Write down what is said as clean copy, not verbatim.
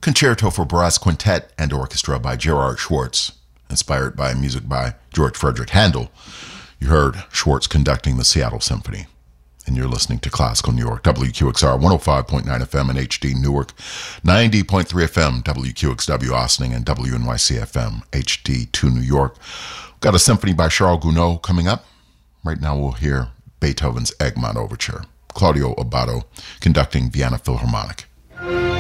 Concerto for Brass Quintet and Orchestra by Gerard Schwartz, inspired by music by George Frederick Handel. You heard Schwartz conducting the Seattle Symphony. And you're listening to Classical New York, WQXR 105.9 FM in HD Newark, 90.3 FM, WQXW Austin, and WNYC FM, HD2 New York. We've got a symphony by Charles Gounod coming up. Right now we'll hear Beethoven's Egmont Overture. Claudio Abbado conducting Vienna Philharmonic.